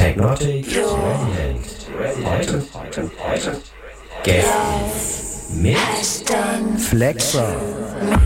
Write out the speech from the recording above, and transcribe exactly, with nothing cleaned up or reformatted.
Technotic Resident. Heute, heute, heute. Gästen mit Flexer.